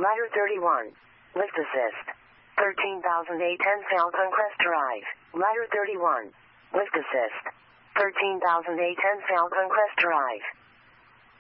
Ladder 31. Lift assist. 13,810 Falcon Crest Drive. Ladder 31. Lift assist. 13,810 Falcon Crest Drive.